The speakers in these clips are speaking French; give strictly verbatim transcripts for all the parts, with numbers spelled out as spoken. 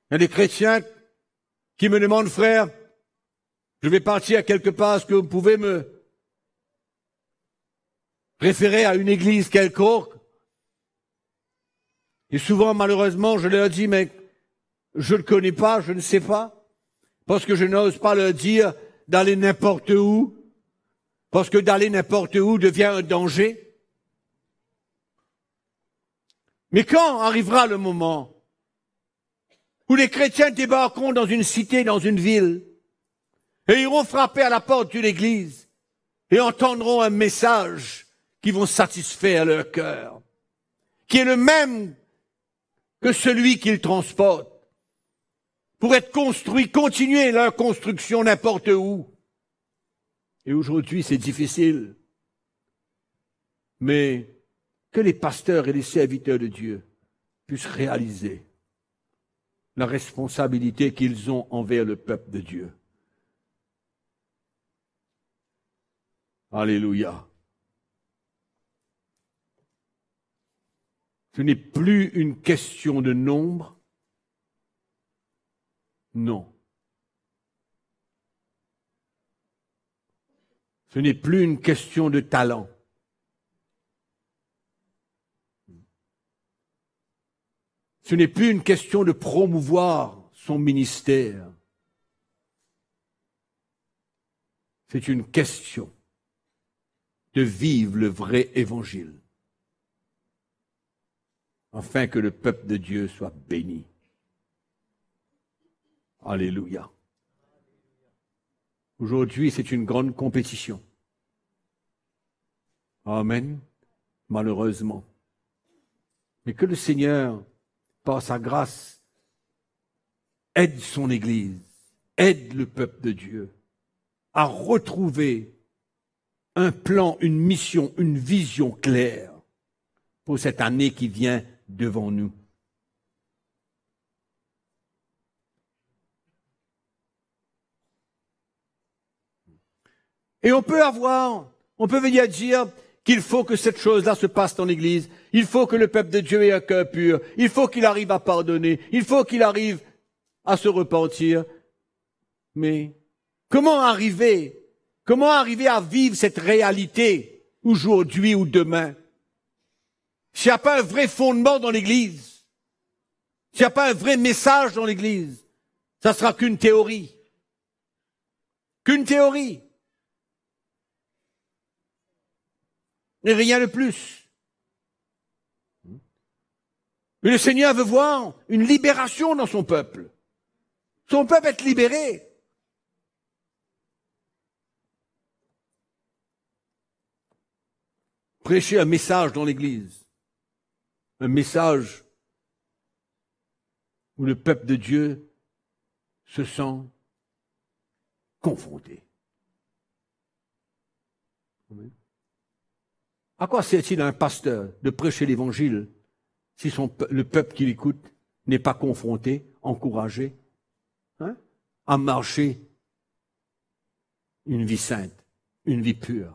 Il y a des chrétiens qui me demandent, frère, je vais partir quelque part, est-ce que vous pouvez me référer à une église quelconque? Et souvent, malheureusement, je leur dis, mais je ne connais pas, je ne sais pas, parce que je n'ose pas leur dire d'aller n'importe où, parce que d'aller n'importe où devient un danger. Mais quand arrivera le moment où les chrétiens débarqueront dans une cité, dans une ville, et iront frapper à la porte d'une église, et entendront un message qui vont satisfaire leur cœur, qui est le même que celui qu'ils transportent, pour être construits, continuer leur construction n'importe où. Et aujourd'hui, c'est difficile. Mais que les pasteurs et les serviteurs de Dieu puissent réaliser la responsabilité qu'ils ont envers le peuple de Dieu. Alléluia. Ce n'est plus une question de nombre. Non. Ce n'est plus une question de talent. Ce n'est plus une question de promouvoir son ministère. C'est une question de vivre le vrai évangile, afin que le peuple de Dieu soit béni. Alléluia. Aujourd'hui, c'est une grande compétition. Amen. Malheureusement. Mais que le Seigneur, par sa grâce, aide son Église, aide le peuple de Dieu à retrouver un plan, une mission, une vision claire pour cette année qui vient devant nous. Et on peut avoir, on peut venir dire qu'il faut que cette chose-là se passe dans l'Église. Il faut que le peuple de Dieu ait un cœur pur. Il faut qu'il arrive à pardonner. Il faut qu'il arrive à se repentir. Mais comment arriver, comment arriver à vivre cette réalité aujourd'hui ou demain? S'il n'y a pas un vrai fondement dans l'Église, s'il n'y a pas un vrai message dans l'Église, ça sera qu'une théorie. Qu'une théorie. Et rien de plus. Mais le Seigneur veut voir une libération dans son peuple. Son peuple est libéré. Prêcher un message dans l'Église. Un message où le peuple de Dieu se sent confronté. Amen. À quoi sert-il à un pasteur de prêcher l'Évangile si son, le peuple qui l'écoute n'est pas confronté, encouragé, hein, à marcher une vie sainte, une vie pure?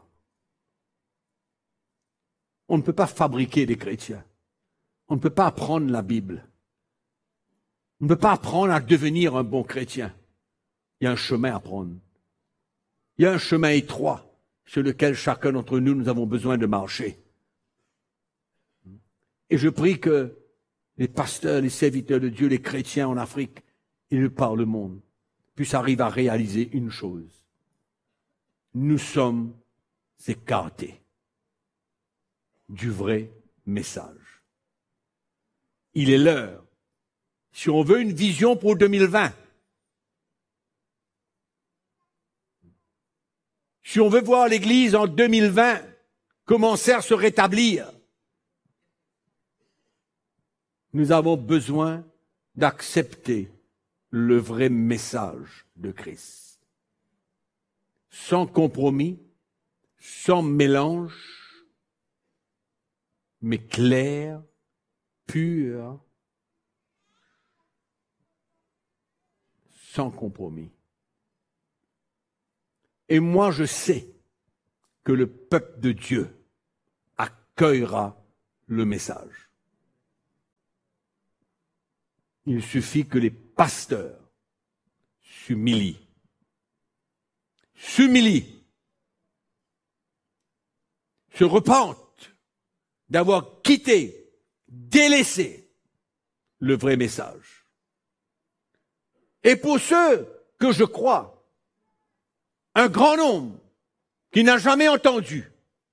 On ne peut pas fabriquer des chrétiens. On ne peut pas apprendre la Bible. On ne peut pas apprendre à devenir un bon chrétien. Il y a un chemin à prendre. Il y a un chemin étroit sur lequel chacun d'entre nous, nous avons besoin de marcher. Et je prie que les pasteurs, les serviteurs de Dieu, les chrétiens en Afrique et de par le monde puissent arriver à réaliser une chose. Nous sommes écartés du vrai message. Il est l'heure. Si on veut une vision pour deux mille vingt, si on veut voir l'Église en deux mille vingt commencer à se rétablir, nous avons besoin d'accepter le vrai message de Christ. Sans compromis, sans mélange, mais clair, pur, sans compromis. Et moi, je sais que le peuple de Dieu accueillera le message. Il suffit que les pasteurs s'humilient. S'humilient. Se repentent d'avoir quitté, délaissé le vrai message. Et pour ceux que je crois, un grand nombre qui n'a jamais entendu,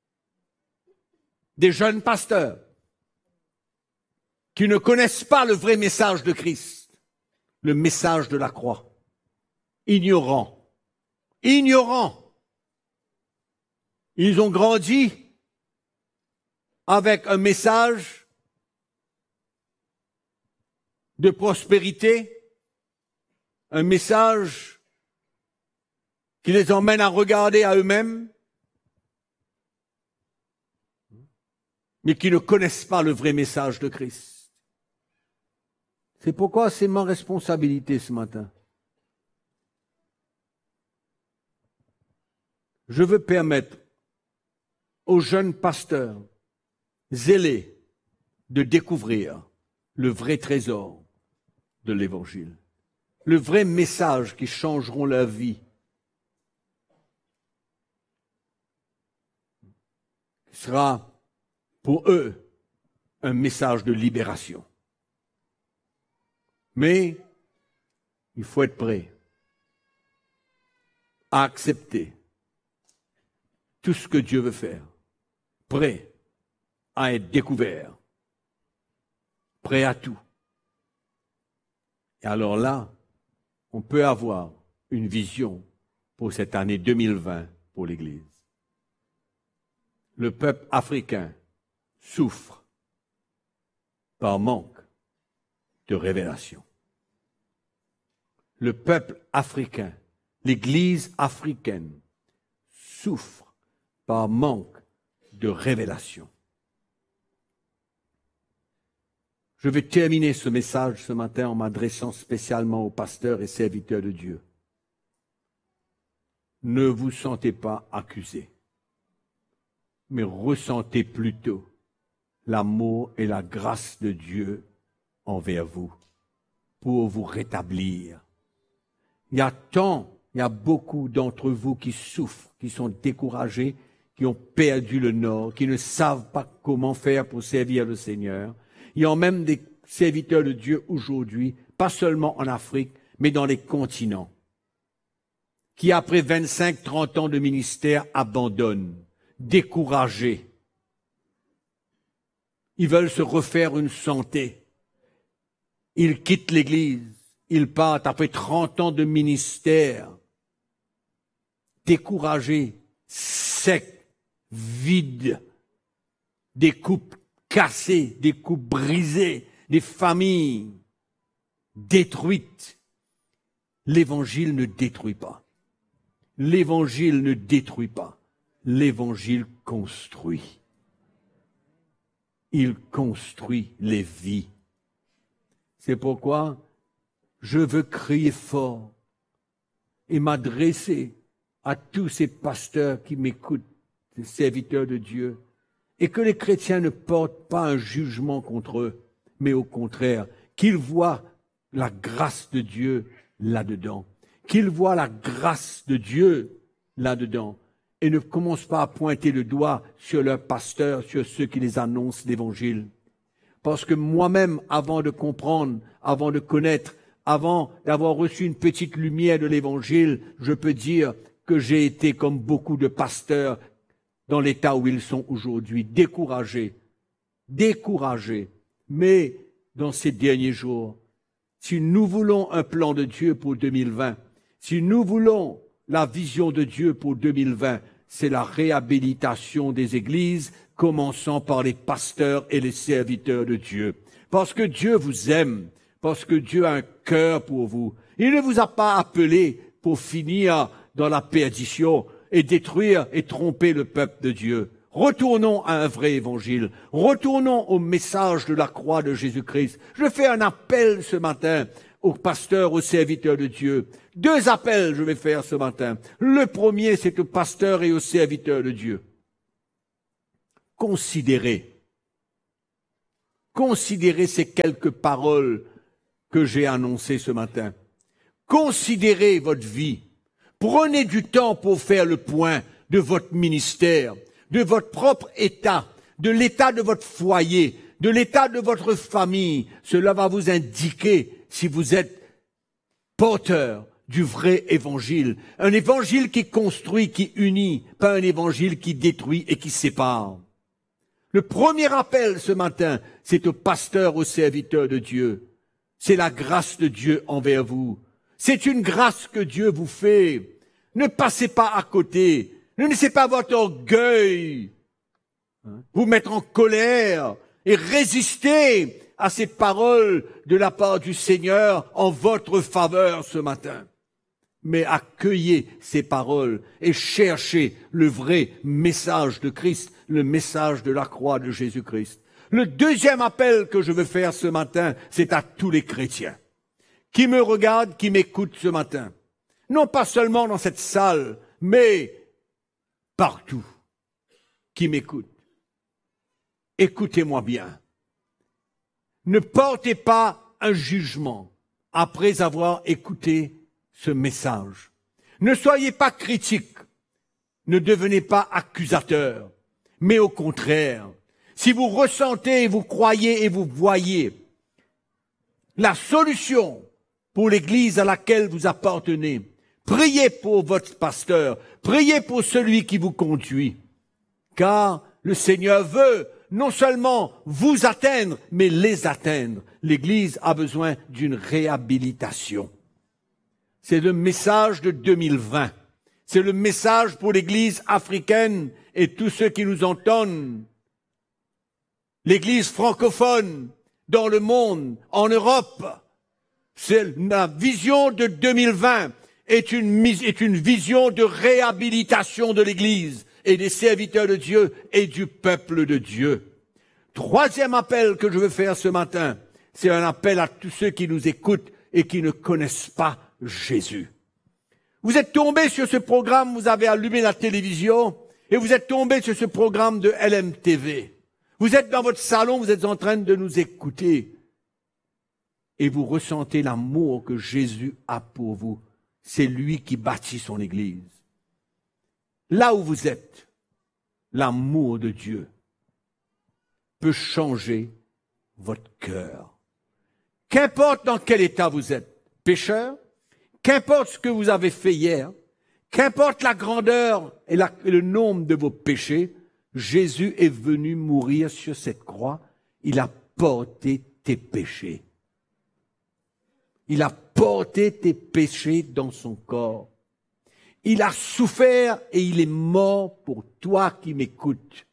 des jeunes pasteurs qui ne connaissent pas le vrai message de Christ, le message de la croix, ignorants, ignorants. Ils ont grandi avec un message de prospérité, un message qui les emmène à regarder à eux-mêmes, mais qui ne connaissent pas le vrai message de Christ. C'est pourquoi c'est ma responsabilité ce matin. Je veux permettre aux jeunes pasteurs zélés de découvrir le vrai trésor de l'Évangile, le vrai message qui changeront leur vie. Ce sera pour eux un message de libération. Mais il faut être prêt à accepter tout ce que Dieu veut faire, prêt à être découvert, prêt à tout. Et alors là, on peut avoir une vision pour cette année deux mille vingt pour l'Église. Le peuple africain souffre par manque de révélation. Le peuple africain, l'Église africaine, souffre par manque de révélation. Je vais terminer ce message ce matin en m'adressant spécialement aux pasteurs et serviteurs de Dieu. Ne vous sentez pas accusés, mais ressentez plutôt l'amour et la grâce de Dieu envers vous pour vous rétablir. Il y a tant, il y a beaucoup d'entre vous qui souffrent, qui sont découragés, qui ont perdu le nord, qui ne savent pas comment faire pour servir le Seigneur. Il y a même des serviteurs de Dieu aujourd'hui, pas seulement en Afrique, mais dans les continents, qui après vingt-cinq, trente ans de ministère abandonnent, découragés. Ils veulent se refaire une santé. Ils quittent l'Église. Ils partent après trente ans de ministère. Découragés, secs, vides, des couples cassés, des couples brisés, des familles détruites. L'Évangile ne détruit pas. L'Évangile ne détruit pas. L'Évangile construit. Il construit les vies. C'est pourquoi je veux crier fort et m'adresser à tous ces pasteurs qui m'écoutent, ces serviteurs de Dieu, et que les chrétiens ne portent pas un jugement contre eux, mais au contraire, qu'ils voient la grâce de Dieu là-dedans, qu'ils voient la grâce de Dieu là-dedans, et ne commencent pas à pointer le doigt sur leurs pasteurs, sur ceux qui les annoncent l'Évangile. Parce que moi-même, avant de comprendre, avant de connaître, avant d'avoir reçu une petite lumière de l'Évangile, je peux dire que j'ai été comme beaucoup de pasteurs dans l'état où ils sont aujourd'hui, découragés, découragés. Mais dans ces derniers jours, si nous voulons un plan de Dieu pour deux mille vingt, si nous voulons la vision de Dieu pour deux mille vingt, c'est la réhabilitation des églises, commençant par les pasteurs et les serviteurs de Dieu. Parce que Dieu vous aime, parce que Dieu a un cœur pour vous. Il ne vous a pas appelé pour finir dans la perdition et détruire et tromper le peuple de Dieu. Retournons à un vrai évangile. Retournons au message de la croix de Jésus-Christ. Je fais un appel ce matin aux pasteurs, aux serviteurs de Dieu. Deux appels je vais faire ce matin. Le premier, c'est aux pasteurs et aux serviteurs de Dieu. Considérez, considérez ces quelques paroles que j'ai annoncées ce matin. Considérez votre vie. Prenez du temps pour faire le point de votre ministère, de votre propre état, de l'état de votre foyer, de l'état de votre famille. Cela va vous indiquer si vous êtes porteur du vrai évangile. Un évangile qui construit, qui unit, pas un évangile qui détruit et qui sépare. Le premier appel ce matin, c'est au pasteur, au serviteur de Dieu. C'est la grâce de Dieu envers vous. C'est une grâce que Dieu vous fait. Ne passez pas à côté. Ne laissez pas votre orgueil vous mettre en colère et résister à ces paroles de la part du Seigneur en votre faveur ce matin. Mais accueillez ces paroles et cherchez le vrai message de Christ, le message de la croix de Jésus-Christ. Le deuxième appel que je veux faire ce matin, c'est à tous les chrétiens qui me regardent, qui m'écoutent ce matin. Non pas seulement dans cette salle, mais partout, qui m'écoutent. Écoutez-moi bien. Ne portez pas un jugement après avoir écouté ce message. Ne soyez pas critique. Ne devenez pas accusateur. Mais au contraire, si vous ressentez, vous croyez et vous voyez la solution pour l'Église à laquelle vous appartenez, priez pour votre pasteur, priez pour celui qui vous conduit, car le Seigneur veut non seulement vous atteindre, mais les atteindre. L'Église a besoin d'une réhabilitation. C'est le message de deux mille vingt. C'est le message pour l'Église africaine et tous ceux qui nous entendent. L'Église francophone dans le monde, en Europe. C'est la vision de deux mille vingt est une, est une vision de réhabilitation de l'Église et des serviteurs de Dieu et du peuple de Dieu. Troisième appel que je veux faire ce matin, c'est un appel à tous ceux qui nous écoutent et qui ne connaissent pas Jésus. Vous êtes tombés sur ce programme, vous avez allumé la télévision et vous êtes tombés sur ce programme de L M T V. Vous êtes dans votre salon, vous êtes en train de nous écouter et vous ressentez l'amour que Jésus a pour vous. C'est lui qui bâtit son Église. Là où vous êtes, l'amour de Dieu peut changer votre cœur. Qu'importe dans quel état vous êtes, pécheur, qu'importe ce que vous avez fait hier, qu'importe la grandeur et, la, et le nombre de vos péchés, Jésus est venu mourir sur cette croix. Il a porté tes péchés. Il a porté tes péchés dans son corps. Il a souffert et il est mort pour toi qui m'écoutes.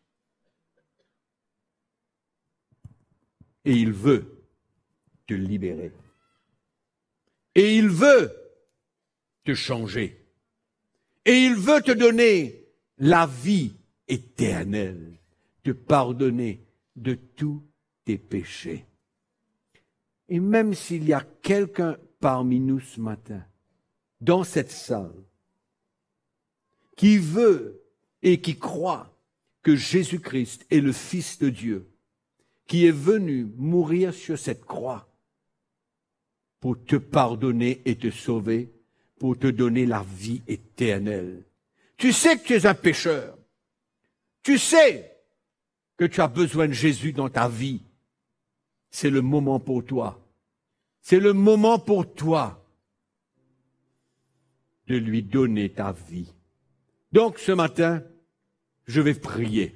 Et il veut te libérer. Et il veut te changer. Et il veut te donner la vie éternelle, te pardonner de tous tes péchés. Et même s'il y a quelqu'un parmi nous ce matin, dans cette salle, qui veut et qui croit que Jésus-Christ est le Fils de Dieu, qui est venu mourir sur cette croix pour te pardonner et te sauver, pour te donner la vie éternelle. Tu sais que tu es un pécheur. Tu sais que tu as besoin de Jésus dans ta vie. C'est le moment pour toi. C'est le moment pour toi de lui donner ta vie. Donc ce matin, je vais prier.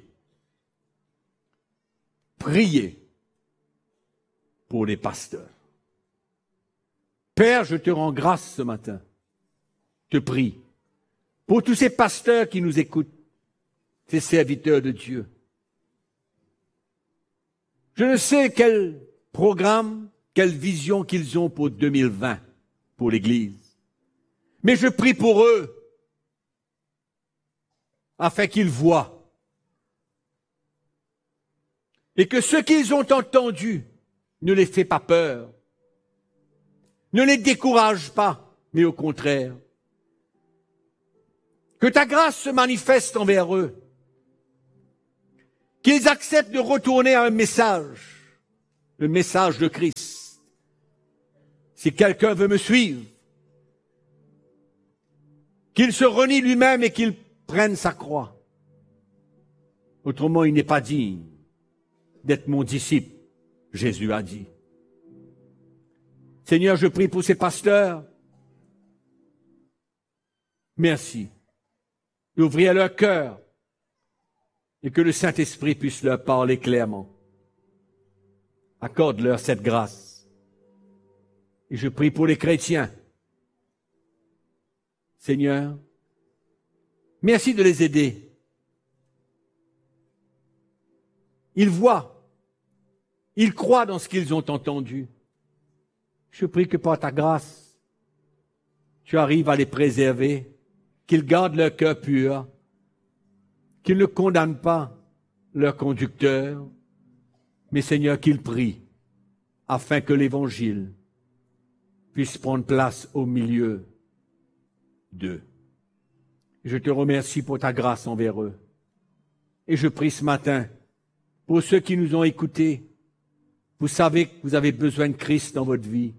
Prier pour les pasteurs. Père, je te rends grâce ce matin. Je te prie pour tous ces pasteurs qui nous écoutent, ces serviteurs de Dieu. Je ne sais quel programme, quelle vision qu'ils ont pour deux mille vingt, pour l'Église. Mais je prie pour eux, afin qu'ils voient. Et que ce qu'ils ont entendu ne les fait pas peur, ne les décourage pas, mais au contraire. Que ta grâce se manifeste envers eux, qu'ils acceptent de retourner à un message, le message de Christ, Si quelqu'un veut me suivre, qu'il se renie lui-même et qu'il prenne sa croix. Autrement, il n'est pas digne d'être mon disciple, Jésus a dit. Seigneur, je prie pour ces pasteurs. Merci d'ouvrir leur cœur et que le Saint-Esprit puisse leur parler clairement. Accorde-leur cette grâce. Et je prie pour les chrétiens. Seigneur, merci de les aider. Ils voient, ils croient dans ce qu'ils ont entendu. Je prie que par ta grâce, tu arrives à les préserver, qu'ils gardent leur cœur pur, qu'ils ne condamnent pas leur conducteur, mais Seigneur, qu'ils prient afin que l'Évangile puisse prendre place au milieu d'eux. Je te remercie pour ta grâce envers eux. Et je prie ce matin pour ceux qui nous ont écoutés. Vous savez que vous avez besoin de Christ dans votre vie.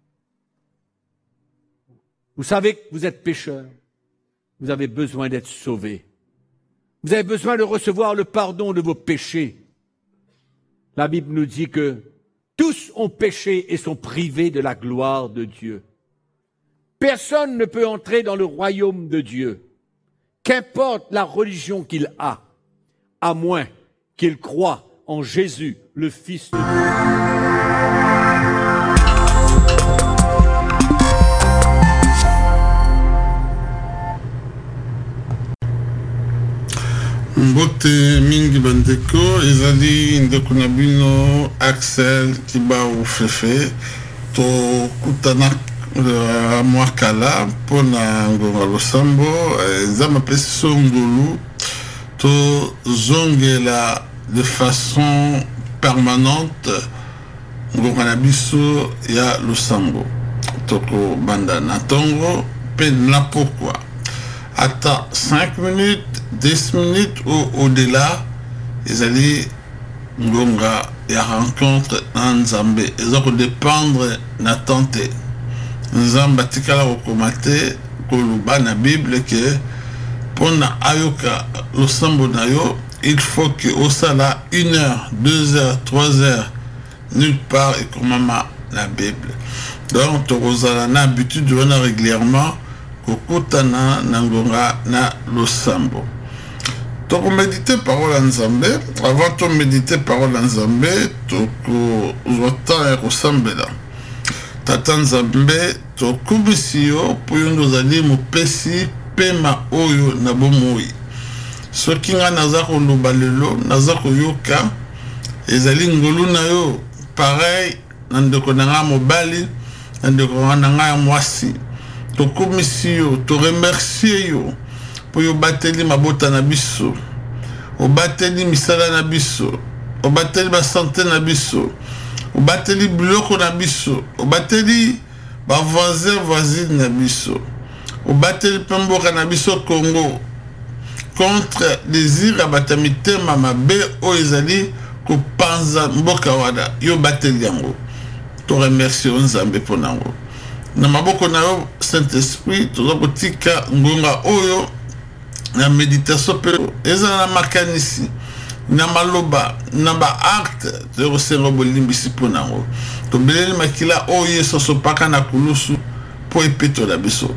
Vous savez que vous êtes pécheurs. Vous avez besoin d'être sauvés. Vous avez besoin de recevoir le pardon de vos péchés. La Bible nous dit que tous ont péché et sont privés de la gloire de Dieu. Personne ne peut entrer dans le royaume de Dieu, qu'importe la religion qu'il a, à moins qu'il croie en Jésus, le Fils de Dieu. Mbote mingi bandeko ezali ndeko na bino Axel Kibau Fefe to kutana uh, mwakala pona ngonga losambo nzama pesi songolu to zongela de façon permanente ngonga na biso ya losambo toko banda na tongo pe na pourquoi attends cinq minutes dix minutes ou au-delà, ils allaient ngonga ya rencontre na Nzambe. Ils ont dépendre na tante. Nzamba tikala okomate koluba na Bible que pona ayoka losambo na yo, il faut que au sala une heure, deux heures, trois heures, nulle part et comme maman la Bible. Donc, tu as l'habitude de venir régulièrement kokutana na ngonga na losambo. Tu peux méditer parole en Nzambe. Avant de méditer parole en Nzambe, tu peux temps ressemble là. Tata Nzambe, tu kubisio pour nous aller mo pesi pema oyo na bomoi. Ce qui nga nazako lobalelo, nazako yoka, ezali ngolu na yo pareil ndeko nanga mobali, ndeko nanga mwasi. Tu kubisio, tu remercier yo. Po yo bateli mabota na biso o bateli misala na biso o bateli ba santé na biso o bateli biloko na biso o bateli ba voisin voisine na biso o bateli pemboka na biso Congo contre désir abatamite mama be o ezali ko panza mboka wada yo bateli yango to remercie Nzambe ponango na maboko na yo Saint-Esprit to zokotika ngonga oyo na méditation pero eza na makanisi na maloba na ba acte de resengo bolimbisi ponango to beleli makila oyo so so paka na kulusu po epeto la biso